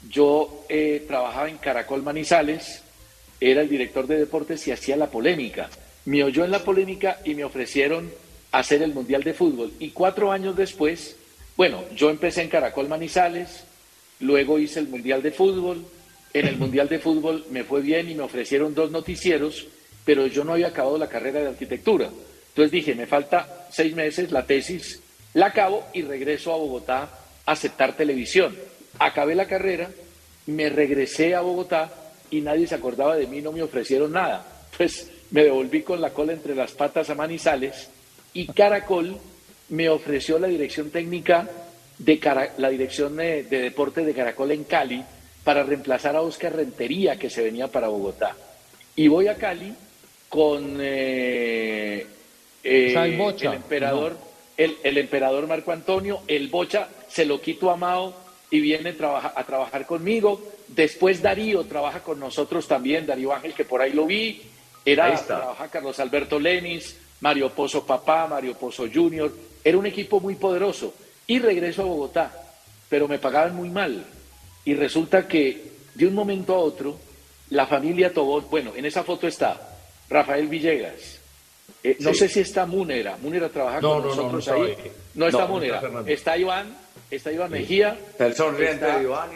yo trabajaba en Caracol Manizales, era el director de deportes y hacía la polémica. Me oyó en la polémica y me ofrecieron hacer el Mundial de Fútbol. Y 4 años después, bueno, yo empecé en Caracol Manizales, luego hice el Mundial de Fútbol. En el Mundial de Fútbol me fue bien y me ofrecieron 2 noticieros, pero yo no había acabado la carrera de arquitectura. Entonces dije, me falta 6 meses, la tesis, la acabo y regreso a Bogotá a aceptar televisión. Acabé la carrera, me regresé a Bogotá y nadie se acordaba de mí, no me ofrecieron nada. Pues me devolví con la cola entre las patas a Manizales y Caracol me ofreció la dirección técnica la dirección de deporte de Caracol en Cali para reemplazar a Óscar Rentería, que se venía para Bogotá. Y voy a Cali con el emperador, no. el emperador Marco Antonio, el Bocha, se lo quito a Mao y viene a trabajar conmigo. Después Darío trabaja con nosotros también, Darío Ángel, que por ahí lo vi, trabaja Carlos Alberto Lenis, Mario Pozo Papá, Mario Pozo Junior, era un equipo muy poderoso. Y regreso a Bogotá, pero me pagaban muy mal. Y resulta que de un momento a otro, la familia Tobón, bueno, en esa foto está Rafael Villegas, no sé si está Múnera trabaja con nosotros ahí, no está Múnera, está Iván Mejía, está el sonriente de Iván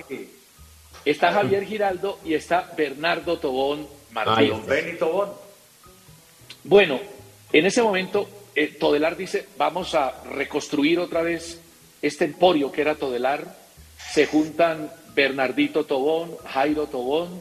está Javier Giraldo y está Bernardo Tobón Martínez. Don Beni Tobón. Bueno, en ese momento Todelar dice, vamos a reconstruir otra vez este emporio que era Todelar. Se juntan Bernardito Tobón, Jairo Tobón,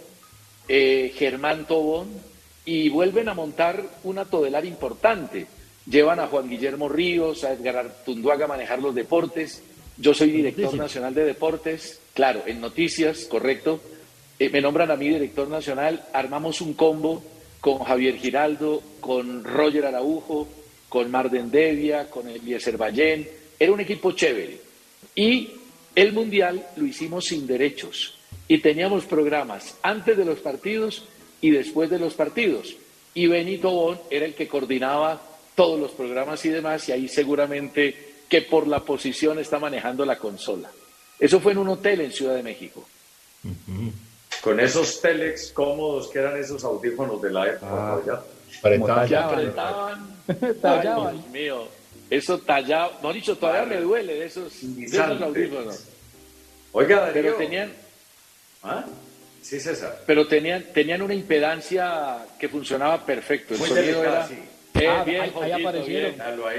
Germán Tobón, y vuelven a montar una Todelar importante. Llevan a Juan Guillermo Ríos, a Edgar Artunduaga a manejar los deportes. Yo soy director nacional de deportes, claro, en noticias, correcto. Me nombran a mí director nacional, armamos un combo con Javier Giraldo, con Roger Araujo, con Marden Devia, con Eliezer Ballén. Era un equipo chévere. Y el Mundial lo hicimos sin derechos. Y teníamos programas antes de los partidos y después de los partidos. Y Benito Bon era el que coordinaba todos los programas y demás, y ahí seguramente que por la posición está manejando la consola. Eso fue en un hotel en Ciudad de México. Con esos telex cómodos que eran esos audífonos de la época. Tallaban. Ay, Dios mío. Eso tallaba. No, dicho, todavía me duele de esos audífonos. Oiga, Darío. Pero tenían... ¿Ah? Sí, César. Pero tenían una impedancia que funcionaba perfecto. El muy sonido delicada, era... sí. Bien, ahí aparecieron.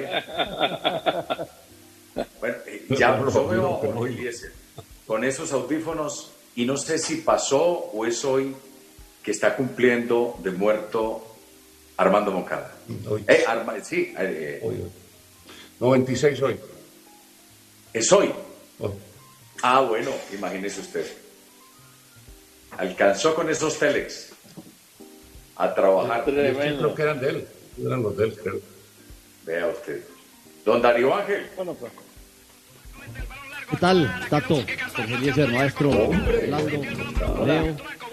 Bueno, ya con esos audífonos, y no sé si pasó o es hoy que está cumpliendo de muerto Armando Moncada. Sí. Hoy. 96 hoy. ¿Es hoy? Hoy. Ah, bueno, imagínese usted. Alcanzó con esos telex a trabajar. Creo que eran de él. Eran los de él, creo. Vea usted. Don Darío Ángel. Bueno, pues. ¿Qué tal, Tato? Eliezer, maestro, Orlando, Leo,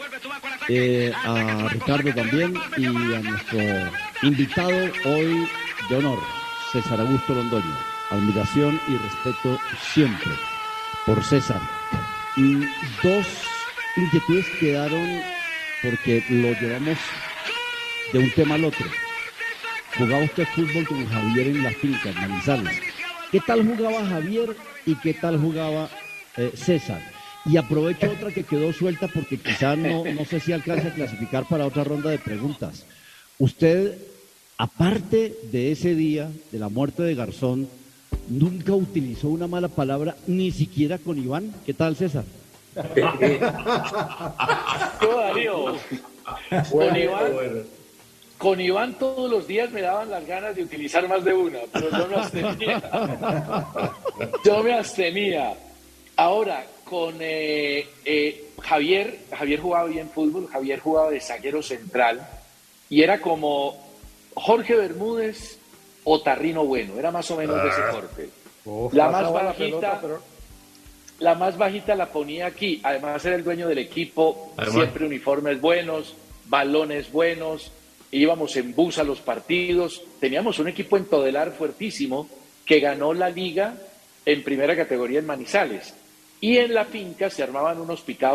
a Ricardo también y a nuestro invitado hoy de honor, César Augusto Londoño. Admiración y respeto siempre por César. Y dos inquietudes quedaron porque lo llevamos de un tema al otro. Jugaba usted fútbol con Javier en la finca, en Manizales. ¿Qué tal jugaba Javier y qué tal jugaba César? Y aprovecho otra que quedó suelta porque quizás no sé si alcance a clasificar para otra ronda de preguntas. Usted, aparte de ese día, de la muerte de Garzón, nunca utilizó una mala palabra, ni siquiera con Iván. ¿Qué tal, César? Darío. Con Iván todos los días me daban las ganas de utilizar más de una, pero yo me abstenía. Ahora, con Javier jugaba bien fútbol, Javier jugaba de zaguero central y era como Jorge Bermúdez o Tarrino Bueno, era más o menos de ese corte. La más bajita la ponía aquí, además era el dueño del equipo, siempre uniformes buenos, balones buenos, íbamos en bus a los partidos, teníamos un equipo en Todelar fuertísimo que ganó la liga en primera categoría en Manizales, y en la finca se armaban unos picados